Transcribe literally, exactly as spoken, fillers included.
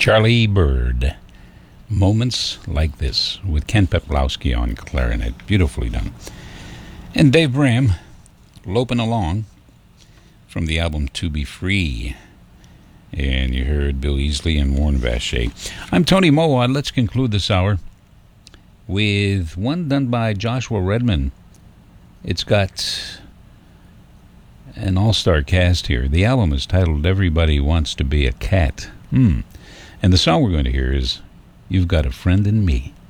Charlie Bird. Moments Like This with Ken Peplowski on clarinet. Beautifully done. And Dave Bram, loping along from the album To Be Free. And you heard Bill Easley and Warren Vache. I'm Tony Mowat. Let's conclude this hour with one done by Joshua Redman. It's got an all-star cast here. The album is titled Everybody Wants to Be a Cat. Hmm. And the song we're going to hear is You've Got a Friend in Me.